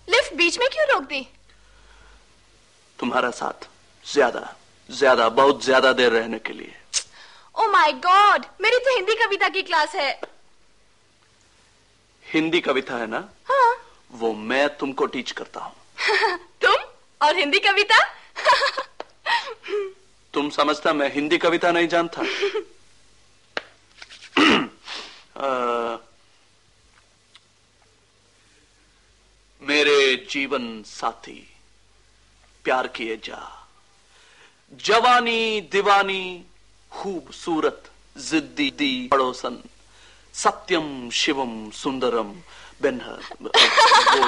Lift बीच में क्यों रोक दी? तुम्हारा साथ ज्यादा बहुत ज्यादा देर रहने के लिए। ओ माय गॉड, मेरी तो हिंदी कविता की क्लास है। हिंदी कविता है ना? हाँ। वो मैं तुमको टीच करता हूँ। तुम और हिंदी कविता? तुम समझता मैं हिंदी कविता नहीं जानता? मेरे जीवन साथी प्यार किए जा, जवानी दीवानी खूबसूरत जिद्दी पड़ोसन, सत्यम शिवम सुंदरम बेनहर।